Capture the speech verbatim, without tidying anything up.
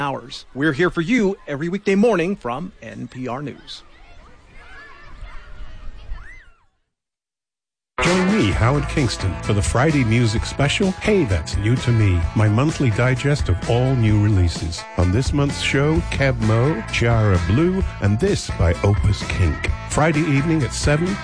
hours. We're here for you every weekday morning from N P R News. Join me, Howard Kingston, for the Friday music special, Hey, That's New to Me, my monthly digest of all new releases. On this month's show, Kev Mo, Ciara Blue, and this by Opus Kink. Friday evening at seven,